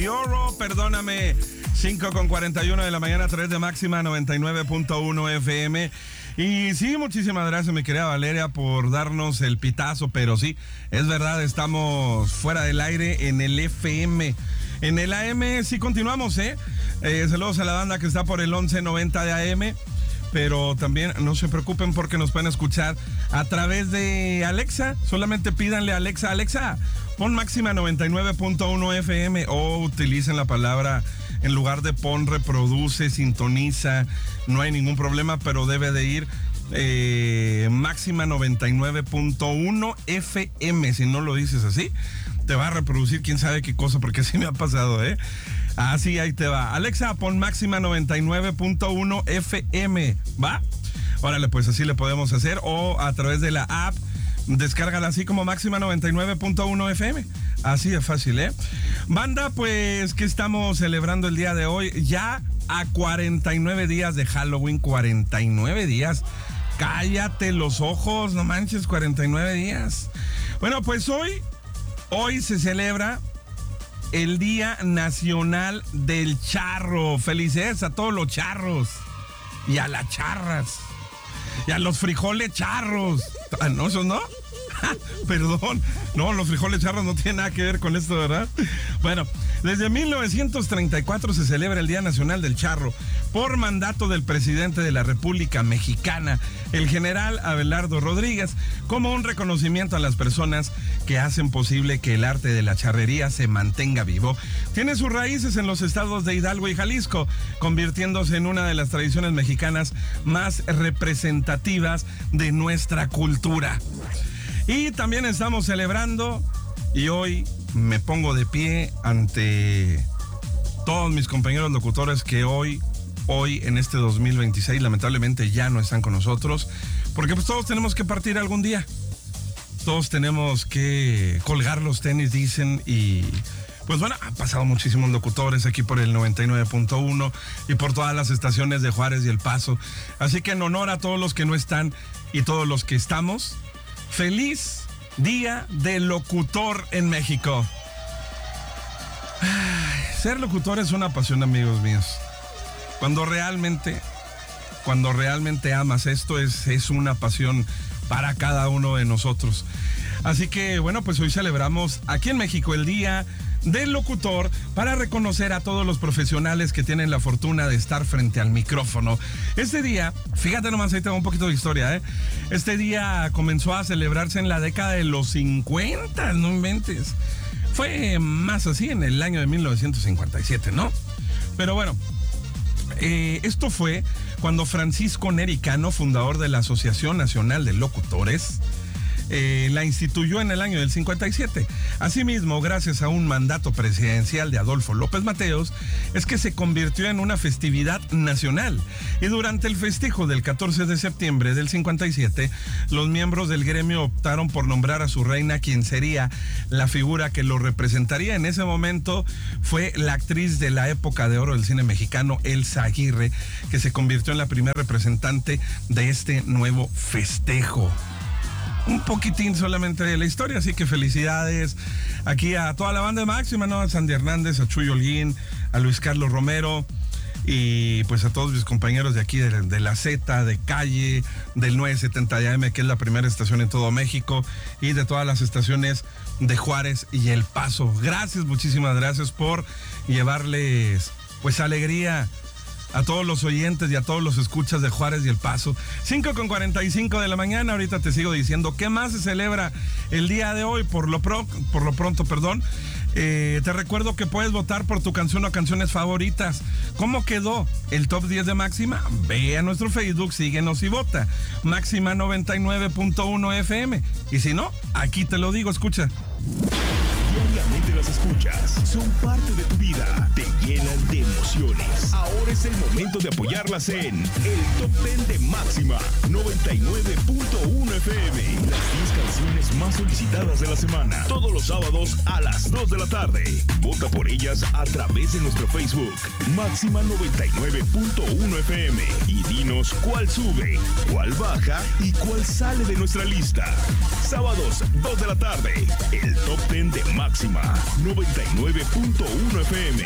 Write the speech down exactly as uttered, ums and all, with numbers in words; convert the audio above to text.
Oro, perdóname. cinco con cuarenta y uno de la mañana, tres de máxima, noventa y nueve punto uno F M. Y sí, muchísimas gracias, mi querida Valeria, por darnos el pitazo. Pero sí, es verdad, estamos fuera del aire en el F M. En el A M sí continuamos, ¿eh? eh saludos a la banda que está por el once noventa de A M. Pero también no se preocupen porque nos pueden escuchar a través de Alexa. Solamente pídanle a Alexa, Alexa, pon máxima noventa y nueve punto uno F M o utilicen la palabra en lugar de pon, reproduce, sintoniza. No hay ningún problema, pero debe de ir eh, máxima noventa y nueve punto uno F M. Si no lo dices así, te va a reproducir quién sabe qué cosa, porque así me ha pasado, ¿eh? Así, ahí te va. Alexa, pon máxima noventa y nueve punto uno F M, ¿va? Órale, pues así le podemos hacer. O a través de la app, descárgala así como máxima noventa y nueve punto uno F M. Así de fácil, ¿eh? Banda, pues, ¿qué estamos celebrando el día de hoy? Ya a cuarenta y nueve días de Halloween, cuarenta y nueve días. Cállate los ojos, no manches, cuarenta y nueve días. Bueno, pues hoy, hoy se celebra el Día Nacional del Charro. Felicidades a todos los charros y a las charras y a los frijoles charros. Ah, no, esos no. Perdón, no, los frijoles charros no tienen nada que ver con esto, ¿verdad? Bueno, desde mil novecientos treinta y cuatro se celebra el Día Nacional del Charro por mandato del presidente de la República Mexicana, el general Abelardo Rodríguez, como un reconocimiento a las personas que hacen posible que el arte de la charrería se mantenga vivo. Tiene sus raíces en los estados de Hidalgo y Jalisco, convirtiéndose en una de las tradiciones mexicanas más representativas de nuestra cultura. Y también estamos celebrando, y hoy me pongo de pie ante todos mis compañeros locutores que hoy, hoy en este dos mil veintiséis lamentablemente ya no están con nosotros, porque pues todos tenemos que partir algún día. Todos tenemos que colgar los tenis, dicen, y pues bueno, han pasado muchísimos locutores aquí por el noventa y nueve punto uno y por todas las estaciones de Juárez y El Paso. Así que en honor a todos los que no están y todos los que estamos, feliz Día del Locutor en México. Ay, ser locutor es una pasión, amigos míos. Cuando realmente, cuando realmente amas esto, es, es una pasión para cada uno de nosotros. Así que, bueno, pues hoy celebramos aquí en México el Día del Locutor para reconocer a todos los profesionales que tienen la fortuna de estar frente al micrófono. Este día, fíjate nomás, ahí tengo un poquito de historia, ¿eh? Este día comenzó a celebrarse en la década de los cincuenta, no inventes. Fue más así en el año de mil novecientos cincuenta y siete, ¿no? Pero bueno, eh, esto fue cuando Francisco Neri Cano, fundador de la Asociación Nacional de Locutores, Eh, la instituyó en el año del cincuenta y siete. Asimismo, gracias a un mandato presidencial de Adolfo López Mateos, es que se convirtió en una festividad nacional. Y durante el festejo del catorce de septiembre del cincuenta y siete, los miembros del gremio optaron por nombrar a su reina, quien sería la figura que lo representaría. En ese momento fue la actriz de la época de oro del cine mexicano, Elsa Aguirre, que se convirtió en la primera representante de este nuevo festejo. Un poquitín solamente de la historia, así que felicidades aquí a toda la banda de Máxima, ¿no? A Sandy Hernández, a Chuy Holguín, a Luis Carlos Romero y pues a todos mis compañeros de aquí de, de la Z, de Calle, del nueve setenta A M, que es la primera estación en todo México, y de todas las estaciones de Juárez y El Paso. Gracias, muchísimas gracias por llevarles pues alegría a todos los oyentes y a todos los escuchas de Juárez y El Paso. cinco con cuarenta y cinco de la mañana, ahorita te sigo diciendo qué más se celebra el día de hoy. Por lo, pro, por lo pronto, perdón, eh, te recuerdo que puedes votar por tu canción o canciones favoritas. ¿Cómo quedó el top diez de Máxima? Ve a nuestro Facebook, síguenos y vota. Máxima noventa y nueve punto uno F M. Y si no, aquí te lo digo, escucha. Diariamente las escuchas, son parte de tu vida, te llenan de emociones. Ahora es el momento de apoyarlas en el Top diez de Máxima noventa y nueve punto uno F M. Las diez canciones más solicitadas de la semana, todos los sábados a las dos de la tarde. Vota por ellas a través de nuestro Facebook, Máxima noventa y nueve punto uno F M. Y dinos cuál sube, cuál baja y cuál sale de nuestra lista. Sábados, dos de la tarde, el Top diez de Máxima. noventa y nueve punto uno F M.